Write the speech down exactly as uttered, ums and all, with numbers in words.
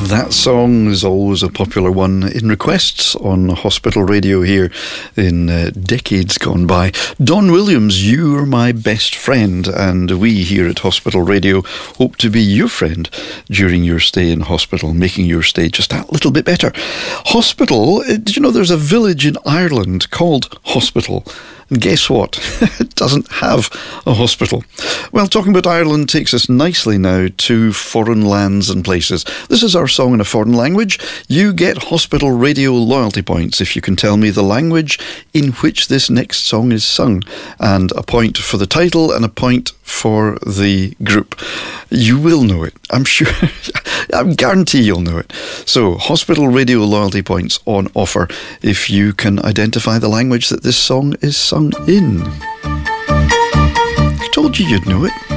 That song is always a popular one in requests on hospital radio here in uh, decades gone by. Don Williams, You're My Best Friend, and we here at Hospital Radio hope to be your friend during your stay in hospital, making your stay just that little bit better. Hospital, did you know there's a village in Ireland called Hospital? And guess what? It doesn't have a hospital. Well, talking about Ireland takes us nicely now to foreign lands and places. This is our song in a foreign language. You get Hospital Radio loyalty points if you can tell me the language in which this next song is sung. And a point for the title and a point for the group. You will know it. I'm sure. I guarantee you'll know it. So, Hospital Radio loyalty points on offer if you can identify the language that this song is sung in. I told you you'd know it.